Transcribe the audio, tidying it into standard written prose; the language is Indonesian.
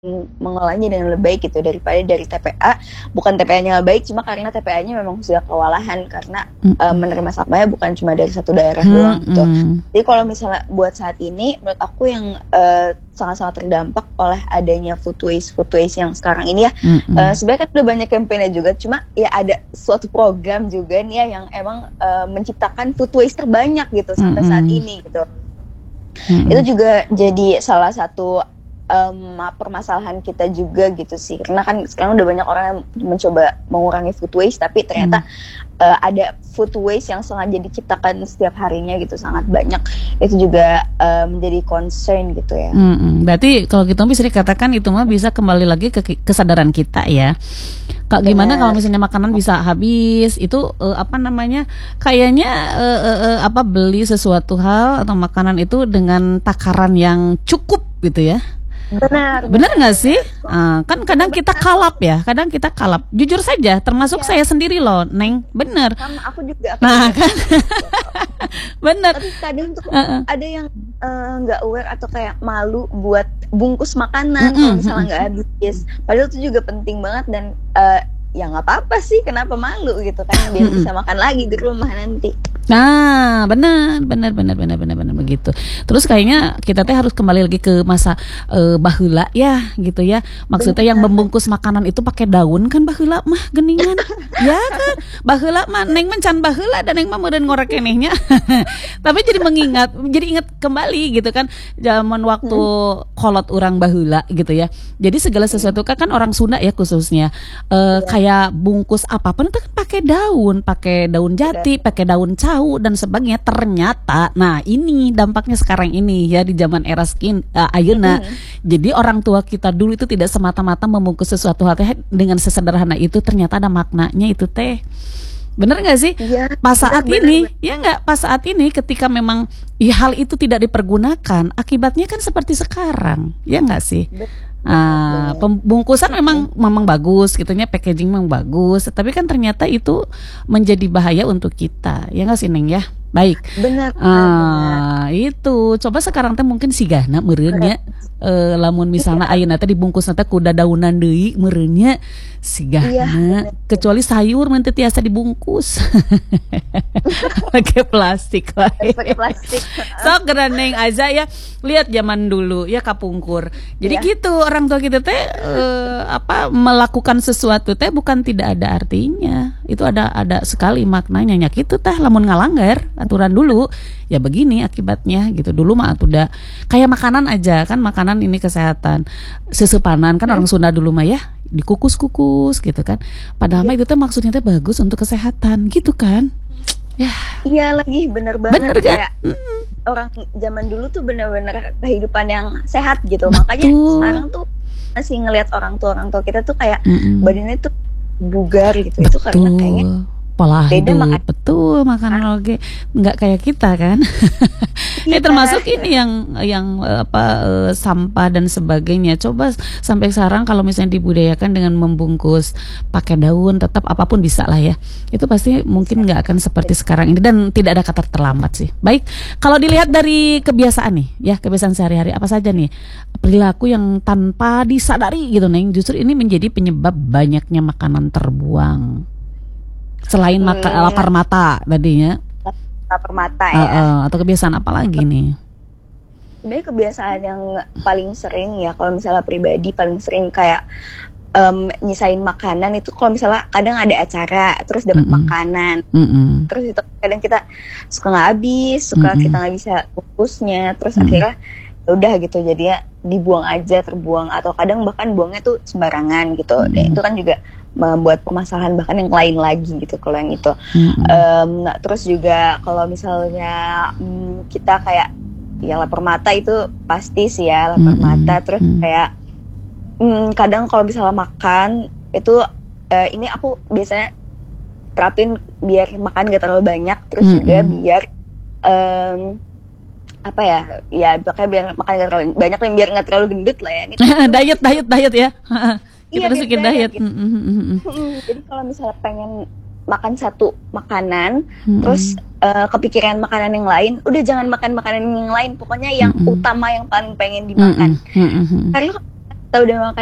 mengolahnya dengan lebih baik gitu daripada dari TPA. Bukan TPA-nya nggak baik, cuma karena TPA-nya memang sudah kewalahan karena menerima sampahnya bukan cuma dari satu daerah doang gitu. Jadi kalau misalnya buat saat ini, menurut aku yang sangat-sangat terdampak oleh adanya food waste yang sekarang ini ya, sebenarnya kan udah banyak campaign-nya juga, cuma ya ada suatu program juga nih ya yang emang menciptakan food waste terbanyak gitu sampai saat ini gitu. Itu juga jadi salah satu permasalahan kita juga gitu sih, karena kan sekarang udah banyak orang yang mencoba mengurangi food waste, tapi ternyata ada food waste yang sengaja diciptakan setiap harinya gitu sangat banyak. Itu juga menjadi concern gitu ya. Berarti kalau gitu bisa dikatakan itu mah bisa kembali lagi ke kesadaran kita ya. Kak, gimana kalau misalnya makanan bisa habis itu kayaknya beli sesuatu hal atau makanan itu dengan takaran yang cukup gitu ya. Benar nggak sih? Kan kadang kita kalap ya, Jujur saja, termasuk saya sendiri loh, Neng. Bener. Sama aku juga. Kan? Bener. Tapi kadang tuh ada yang nggak aware atau kayak malu buat bungkus makanan kalau misalnya nggak habis. Padahal itu juga penting banget dan ya nggak apa-apa sih, kenapa malu gitu kan, biar bisa makan lagi di rumah nanti. Nah, benar begitu. Terus kayaknya kita teh harus kembali lagi ke masa baheula ya, gitu ya. Maksudnya yang membungkus makanan itu pakai daun kan baheula mah geningan. Ya kan? Baheula mah Neng mencan baheula dan Neng mah meureun ngorek kenehnya. Tapi jadi ingat kembali gitu kan zaman waktu kolot urang baheula gitu ya. Jadi segala sesuatu kan orang Sunda ya khususnya kayak bungkus apapun itu kan pakai daun jati, pakai daun cau dan sebagainya. Ternyata nah ini dampaknya sekarang ini ya di zaman era ayeuna. Jadi orang tua kita dulu itu tidak semata-mata membungkus sesuatu hal teh dengan sesederhana itu, ternyata ada maknanya itu teh. Bener nggak sih? Ya, pas saat ini ya nggak, pas saat ini ketika memang hal itu tidak dipergunakan, akibatnya kan seperti sekarang ya nggak sih? Pembungkusan memang bagus gitunya, packaging memang bagus, tapi kan ternyata itu menjadi bahaya untuk kita ya nggak sih Neng ya? Baik. Benar. Itu coba sekarang teh mungkin sigana meureunnya lamun misalnya ayeuna teh dibungkus teh kuda daunan deui meureunnya sigana, kecuali sayur mah teu tiasa dibungkus. Pakai plastik wae. Sok geran Neng aja ya. Lihat zaman dulu ya kapungkur. Jadi gitu orang tua kita teh melakukan sesuatu teh bukan tidak ada artinya. Itu ada sekali maknanya nya gitu teh, lamun ngalanggar aturan dulu ya begini akibatnya gitu. Dulu mah udah kayak makanan aja kan, makanan ini kesehatan, sesepanan kan orang Sunda dulu mah ya dikukus-kukus gitu kan, padahal mah itu teh maksudnya teh bagus untuk kesehatan gitu kan ya. Iya lagi bener banget kan? Orang zaman dulu tuh bener-bener kehidupan yang sehat gitu. Betul. Makanya sekarang tuh masih ngelihat orang tua kita tuh kayak badannya tuh bugar gitu. Betul. Itu karena kayaknya pola hidup, betul, makanan oke nggak kayak kita kan. Termasuk ini yang sampah dan sebagainya. Coba sampai sekarang kalau misalnya dibudayakan dengan membungkus pakai daun, tetap apapun bisa lah ya. Itu pasti mungkin nggak akan seperti sekarang ini dan tidak ada kata terlambat sih. Baik, kalau dilihat dari kebiasaan nih ya, kebiasaan sehari-hari apa saja nih perilaku yang tanpa disadari gitu Neng, justru ini menjadi penyebab banyaknya makanan terbuang. Selain lapar mata tadinya. Lapar mata ya. Atau kebiasaan apa lagi nih? Sebenarnya kebiasaan yang paling sering ya, kalau misalnya pribadi paling sering kayak nyisain makanan itu kalau misalnya kadang ada acara terus dapat makanan. Terus itu kadang kita suka nggak habis, kita nggak bisa bungkusnya, terus akhirnya udah gitu jadinya dibuang aja, terbuang, atau kadang bahkan buangnya tuh sembarangan gitu. Dan itu kan juga membuat permasalahan bahkan yang lain lagi gitu kalau yang itu. Terus juga kalau misalnya kita kayak ya lapar mata itu pasti sih ya lapar mata. Terus kayak kadang kalau misalnya makan itu ini aku biasanya terapin biar makan gak terlalu banyak. Terus juga biar pakai biar makan gak terlalu banyak dan biar gak terlalu gendut lah ya. Diet ya. Kita harus bikin diet. Jadi kalau misalnya pengen makan satu makanan, terus kepikiran makanan yang lain, udah jangan makan makanan yang lain, pokoknya yang utama yang paling pengen dimakan. Karena kita udah makan